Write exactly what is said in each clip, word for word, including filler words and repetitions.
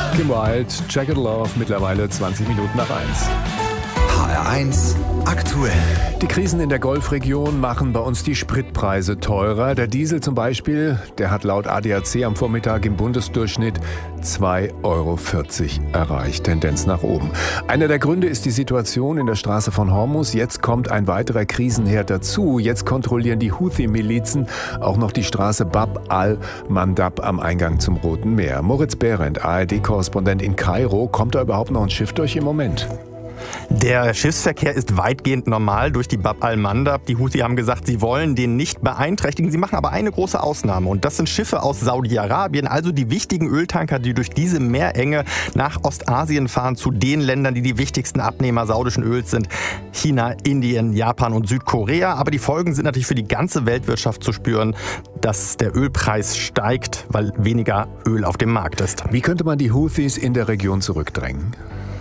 Kim Wilde, Jagged Love, mittlerweile zwanzig Minuten nach eins. H R eins aktuell. Die Krisen in der Golfregion machen bei uns die Spritpreise teurer. Der Diesel zum Beispiel, der hat laut A D A C am Vormittag im Bundesdurchschnitt zwei Euro vierzig erreicht. Tendenz nach oben. Einer der Gründe ist die Situation in der Straße von Hormuz. Jetzt kommt ein weiterer Krisenherd dazu. Jetzt kontrollieren die Houthi-Milizen auch noch die Straße Bab al-Mandab am Eingang zum Roten Meer. Moritz Behrendt, A R D-Korrespondent in Kairo. Kommt da überhaupt noch ein Schiff durch im Moment? Der Schiffsverkehr ist weitgehend normal durch die Bab al-Mandab. Die Houthi haben gesagt, sie wollen den nicht beeinträchtigen. Sie machen aber eine große Ausnahme. Und das sind Schiffe aus Saudi-Arabien, also die wichtigen Öltanker, die durch diese Meerenge nach Ostasien fahren, zu den Ländern, die die wichtigsten Abnehmer saudischen Öls sind. China, Indien, Japan und Südkorea. Aber die Folgen sind natürlich für die ganze Weltwirtschaft zu spüren, dass der Ölpreis steigt, weil weniger Öl auf dem Markt ist. Wie könnte man die Houthis in der Region zurückdrängen?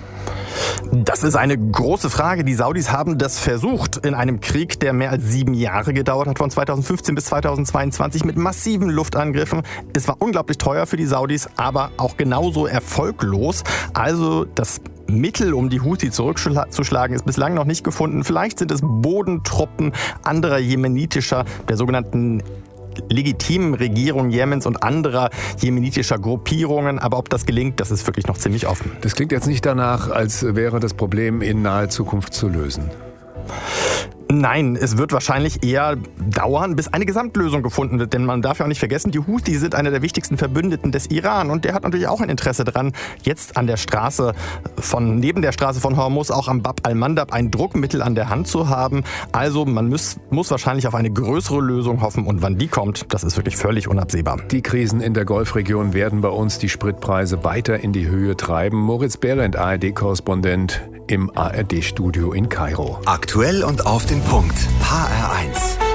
Das ist eine große Frage. Die Saudis haben das versucht in einem Krieg, der mehr als sieben Jahre gedauert hat, von zweitausendfünfzehn bis zweitausendzweiundzwanzig mit massiven Luftangriffen. Es war unglaublich teuer für die Saudis, aber auch genauso erfolglos. Also das Mittel, um die Houthi zurückzuschlagen, ist bislang noch nicht gefunden. Vielleicht sind es Bodentruppen anderer jemenitischer, der sogenannten legitimen Regierung Jemens und anderer jemenitischer Gruppierungen. Aber ob das gelingt, das ist wirklich noch ziemlich offen. Das klingt jetzt nicht danach, als wäre das Problem in naher Zukunft zu lösen. Nein, es wird wahrscheinlich eher dauern, bis eine Gesamtlösung gefunden wird. Denn man darf ja auch nicht vergessen, die Houthi sind einer der wichtigsten Verbündeten des Iran. Und der hat natürlich auch ein Interesse daran, jetzt an der Straße von, neben der Straße von Hormuz, auch am Bab al-Mandab ein Druckmittel an der Hand zu haben. Also man muss, muss wahrscheinlich auf eine größere Lösung hoffen. Und wann die kommt, das ist wirklich völlig unabsehbar. Die Krisen in der Golfregion werden bei uns die Spritpreise weiter in die Höhe treiben. Moritz Behrendt, A R D-Korrespondent im A R D-Studio in Kairo. Aktuell und auf den Punkt. H R eins.